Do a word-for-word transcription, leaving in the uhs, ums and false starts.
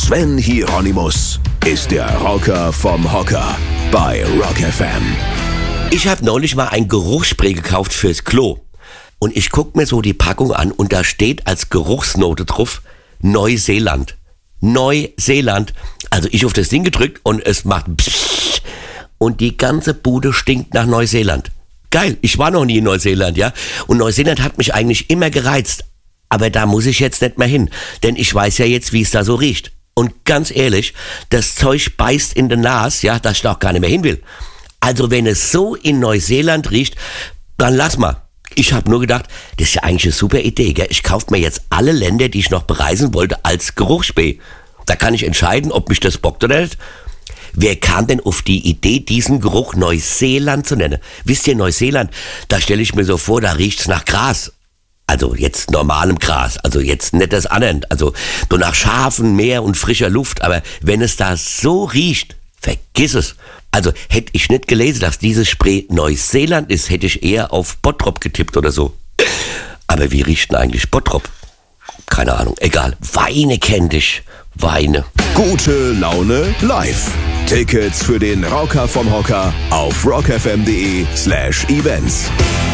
Sven Hieronymus ist der Rocker vom Hocker bei Rock F M. Ich habe neulich mal ein Geruchsspray gekauft fürs Klo. Und ich guck mir so die Packung an und da steht als Geruchsnote drauf Neuseeland. Neuseeland. Also ich auf das Ding gedrückt und es macht pssst. Und die ganze Bude stinkt nach Neuseeland. Geil, ich war noch nie in Neuseeland, ja. Und Neuseeland hat mich eigentlich immer gereizt. Aber da muss ich jetzt nicht mehr hin. Denn ich weiß ja jetzt, wie es da so riecht. Und ganz ehrlich, das Zeug beißt in den Nas, ja, dass ich da auch gar nicht mehr hin will. Also wenn es so in Neuseeland riecht, dann lass mal. Ich habe nur gedacht, das ist ja eigentlich eine super Idee, gell? Ich kaufe mir jetzt alle Länder, die ich noch bereisen wollte, als Geruchsspray. Da kann ich entscheiden, ob mich das bockt oder nicht. Wer kam denn auf die Idee, diesen Geruch Neuseeland zu nennen? Wisst ihr, Neuseeland, da stelle ich mir so vor, da riecht's nach Gras. Also jetzt normalem Gras, also jetzt nicht das anderen, also nur nach Schafen, Meer und frischer Luft. Aber wenn es da so riecht, vergiss es. Also hätte ich nicht gelesen, dass dieses Spray Neuseeland ist, hätte ich eher auf Bottrop getippt oder so. Aber wie riecht denn eigentlich Bottrop? Keine Ahnung, egal. Weine kenn dich, Weine. Gute Laune live. Tickets für den Rocker vom Hocker auf rockfm.de slash events.